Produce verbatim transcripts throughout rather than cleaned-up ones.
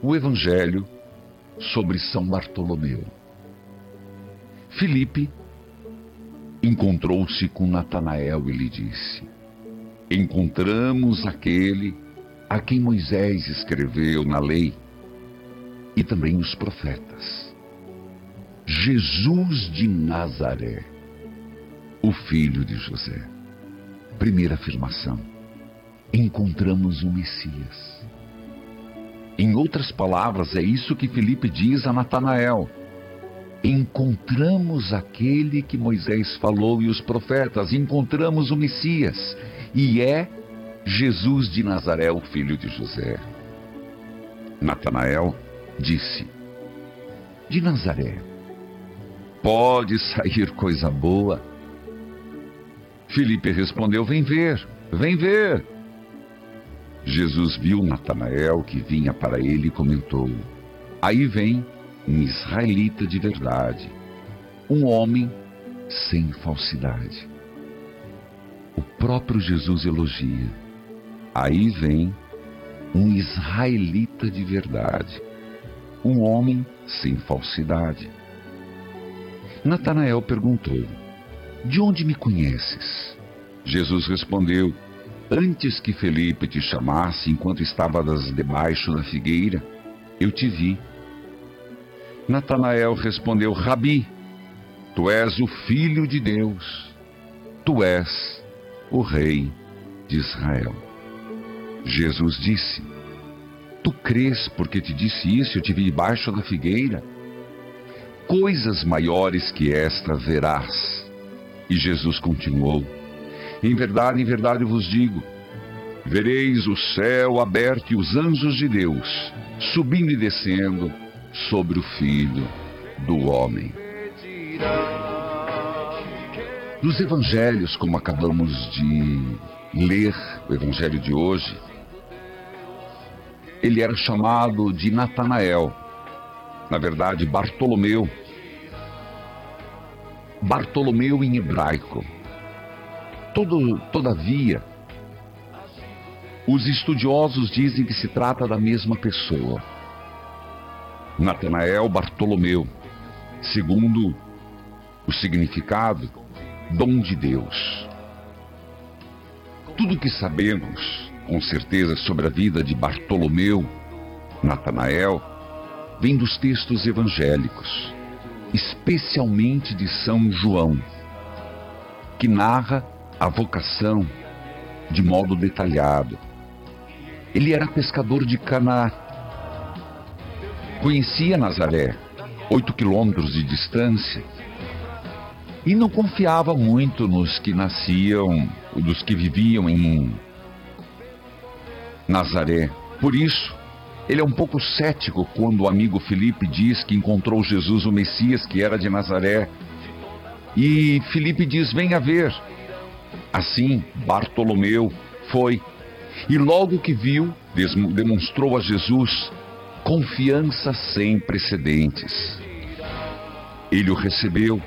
o Evangelho sobre São Bartolomeu. Filipe encontrou-se com Natanael e lhe disse: encontramos aquele a quem Moisés escreveu na lei e também os profetas, Jesus de Nazaré, o filho de José. Primeira afirmação: encontramos o Messias. Em outras palavras, é isso que Filipe diz a Natanael: encontramos aquele que Moisés falou e os profetas, encontramos o Messias, e é Jesus de Nazaré, o filho de José. Natanael disse: de Nazaré pode sair coisa boa? Filipe respondeu: vem ver, vem ver. Jesus viu Natanael que vinha para ele e comentou: aí vem um israelita de verdade, um homem sem falsidade. O próprio Jesus elogia: aí vem um israelita de verdade, um homem sem falsidade. Natanael perguntou: de onde me conheces? Jesus respondeu: antes que Filipe te chamasse, enquanto estavas debaixo da figueira, eu te vi. Natanael respondeu: Rabi, tu és o Filho de Deus, tu és o Rei de Israel. Jesus disse: tu crês porque te disse isso, eu te vi debaixo da figueira? Coisas maiores que esta verás. E Jesus continuou: em verdade, em verdade vos digo, vereis o céu aberto e os anjos de Deus subindo e descendo sobre o Filho do Homem. Nos evangelhos, como acabamos de ler o evangelho de hoje, ele era chamado de Natanael, na verdade Bartolomeu. Bartolomeu em hebraico. Todo, todavia, os estudiosos dizem que se trata da mesma pessoa. Natanael Bartolomeu, segundo o significado, dom de Deus. Tudo que sabemos, com certeza, sobre a vida de Bartolomeu, Natanael, vem dos textos evangélicos, especialmente de São João, que narra a vocação de modo detalhado. Ele era pescador de Caná, conhecia Nazaré, oito quilômetros de distância, e não confiava muito nos que nasciam, dos que viviam em Nazaré. Por isso, ele é um pouco cético quando o amigo Filipe diz que encontrou Jesus, o Messias, que era de Nazaré. E Filipe diz: venha ver. Assim, Bartolomeu foi, e logo que viu, demonstrou a Jesus confiança sem precedentes. Ele o recebeu,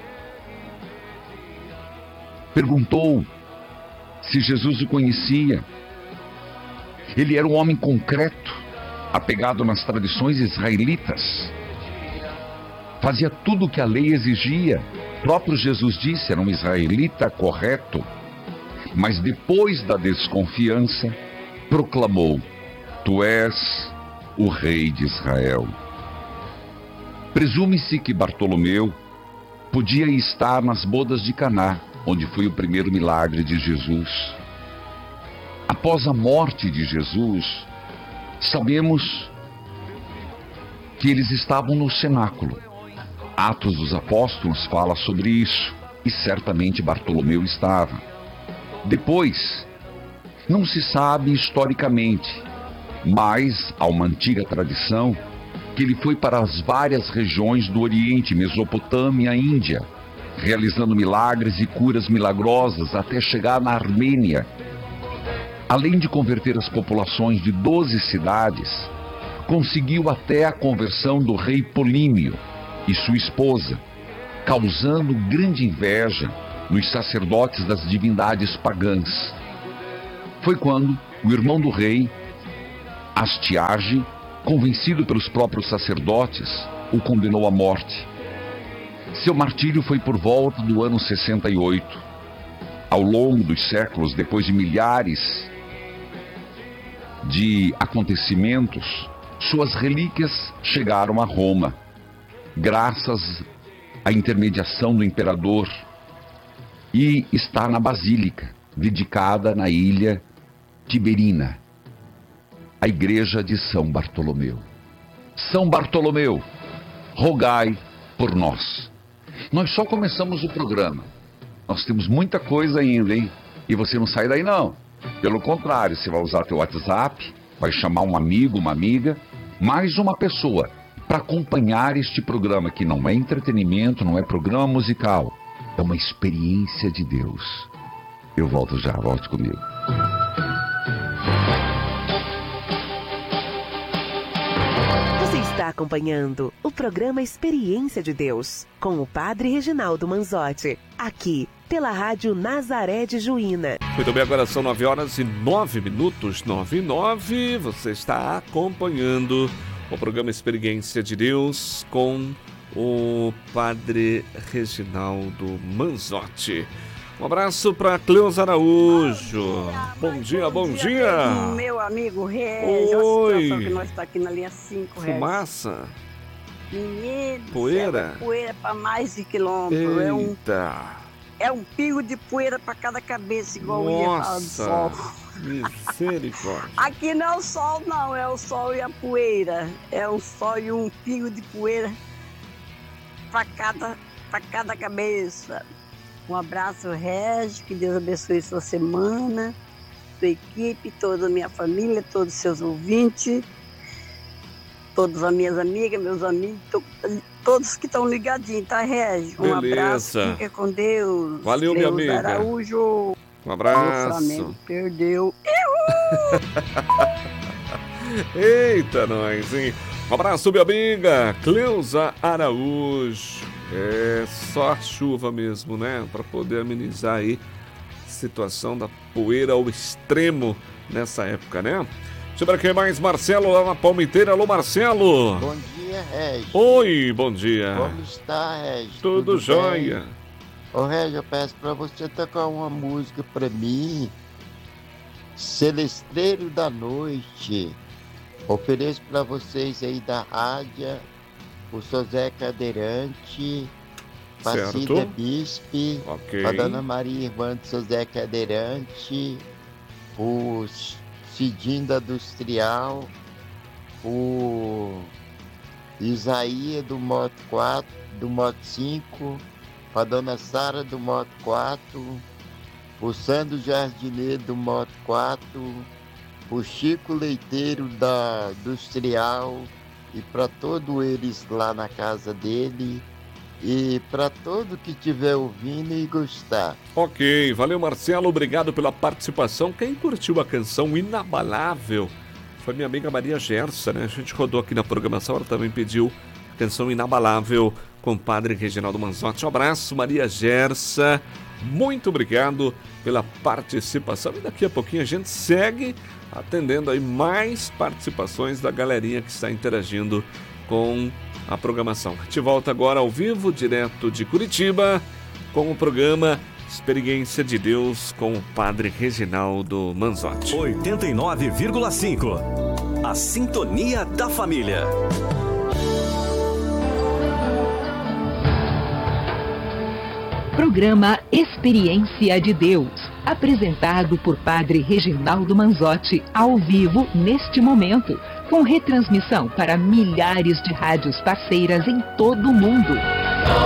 perguntou se Jesus o conhecia. Ele era um homem concreto, apegado nas tradições israelitas, fazia tudo o que a lei exigia. O próprio Jesus disse: era um israelita correto. Mas depois da desconfiança, proclamou: tu és o Rei de Israel. Presume-se que Bartolomeu podia estar nas bodas de Caná, onde foi o primeiro milagre de Jesus. Após a morte de Jesus, sabemos que eles estavam no cenáculo. Atos dos Apóstolos fala sobre isso, e certamente Bartolomeu estava. Depois, não se sabe historicamente, mas há uma antiga tradição que ele foi para as várias regiões do Oriente, Mesopotâmia, Índia, realizando milagres e curas milagrosas até chegar na Armênia. Além de converter as populações de doze cidades, conseguiu até a conversão do rei Polímio e sua esposa, causando grande inveja nos sacerdotes das divindades pagãs. Foi quando o irmão do rei, Astiage, convencido pelos próprios sacerdotes, o condenou à morte. Seu martírio foi por volta do ano sessenta e oito. Ao longo dos séculos, depois de milhares de acontecimentos, suas relíquias chegaram a Roma, graças à intermediação do imperador, e está na Basílica, dedicada na ilha Tiberina, a igreja de São Bartolomeu. São Bartolomeu, rogai por nós. Nós só começamos o programa. Nós temos muita coisa ainda, hein? E você não sai daí, não. Pelo contrário, você vai usar teu WhatsApp, vai chamar um amigo, uma amiga, mais uma pessoa, para acompanhar este programa, que não é entretenimento, não é programa musical, é uma experiência de Deus. Eu volto já, volte comigo. Está acompanhando o programa Experiência de Deus, com o Padre Reginaldo Manzotti, aqui pela Rádio Nazaré de Juína. Muito bem, agora são nove horas e nove minutos, nove e nove. Você está acompanhando o programa Experiência de Deus com o Padre Reginaldo Manzotti. Um abraço para Cleusa Araújo. Bom dia, bom dia. Bom dia. Meu amigo Regis. Oi. Que nós está aqui na linha cinco, Regis. Fumaça. Menino, poeira. Céu, poeira para mais de quilômetro. É um, Eita. é um pingo de poeira para cada cabeça, igual o ia falar do sol. Misericórdia. Aqui não é o sol, não. É o sol e a poeira. É um sol e um pingo de poeira para cada, para cada cabeça. Um abraço, Regis, que Deus abençoe sua semana, sua equipe, toda a minha família, todos os seus ouvintes, todas as minhas amigas, meus amigos, to, todos que estão ligadinhos, tá, Regis? Um Beleza. Abraço, fica com Deus. Valeu, Cleusa minha amiga. Araújo. Um abraço. O Flamengo perdeu. Eita, nós, hein? Um abraço, minha amiga Cleusa Araújo. É só a chuva mesmo, né? Para poder amenizar aí a situação da poeira ao extremo nessa época, né? Deixa eu ver quem mais. Marcelo lá na Palmiteira. Alô, Marcelo. Bom dia, Regis. Oi, bom dia. Como está, Regis? Tudo, Tudo jóia. Ô, Regis, eu peço para você tocar uma música para mim. Celestreiro da Noite. Ofereço para vocês aí da rádio o seu Zé Cadeirante, para Cida Bispe, okay. a Dona Maria Irmã do seu Zé Cadeirante, o Cidinho da Industrial, o Isaías do Moto quatro, do Moto cinco, a Dona Sara do Moto quatro, o Sandro Jardineiro do Moto quatro, o Chico Leiteiro da Industrial, e para todos eles lá na casa dele, e para todo que estiver ouvindo e gostar. Ok, valeu, Marcelo, obrigado pela participação. Quem curtiu a canção Inabalável foi minha amiga Maria Gersa, né? A gente rodou aqui na programação, ela também pediu a canção Inabalável com o Padre Reginaldo Manzotti. Um abraço, Maria Gersa, muito obrigado pela participação. E daqui a pouquinho a gente segue atendendo aí mais participações da galerinha que está interagindo com a programação. A gente volta agora ao vivo, direto de Curitiba, com o programa Experiência de Deus com o Padre Reginaldo Manzotti. oitenta e nove vírgula cinco. A sintonia da família. Programa Experiência de Deus, apresentado por Padre Reginaldo Manzotti, ao vivo neste momento, com retransmissão para milhares de rádios parceiras em todo o mundo.